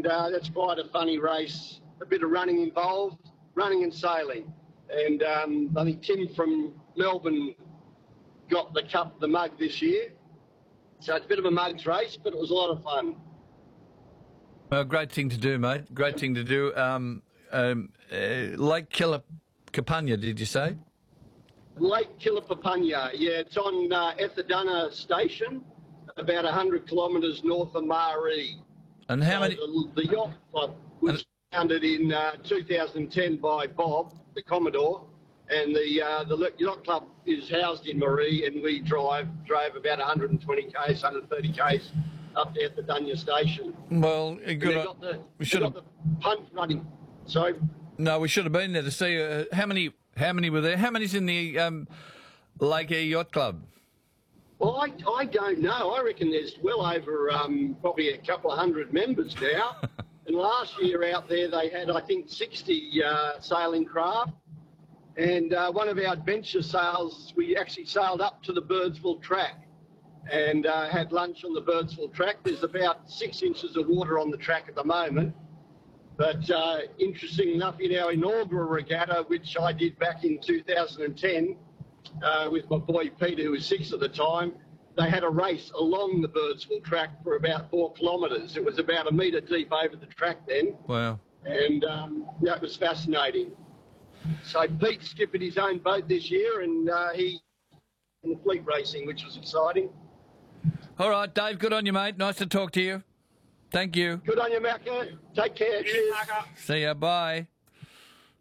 and that's quite a funny race. A bit of running involved, running and sailing. And I think Tim from Melbourne got the mug this year. So it's a bit of a mugs race, but it was a lot of fun. Well, great thing to do, mate. Great thing to do. Lake Kilapapanya, did you say? Lake Kilapapanya, yeah. It's on Etherdunna Station, about 100 kilometres north of Maree. And how many... The yacht club was founded in 2010 by Bob, the Commodore, and the yacht club is housed in Maree, and we drove about 120 k's, 130 k's up there at the Dunya station. Well, good. We should have the punt running. So no, we should have been there to see how many were there. How many's in the Lake Eyre Yacht Club? Well, I don't know. I reckon there's well over probably a couple of hundred members now. And last year out there they had, I think, 60 sailing craft. And one of our adventure sails, we actually sailed up to the Birdsville track and had lunch on the Birdsville track. There's about 6 inches of water on the track at the moment. But interesting enough, in our inaugural regatta, which I did back in 2010 with my boy Peter, who was 6 at the time, they had a race along the Birdsville track for about 4 kilometres. It was about 1 metre deep over the track then. Wow. And that was fascinating. So Pete skipped his own boat this year, and he in the fleet racing, which was exciting. All right, Dave, good on you, mate. Nice to talk to you. Thank you. Good on you, Macca. Take care. Cheers. See ya. Bye.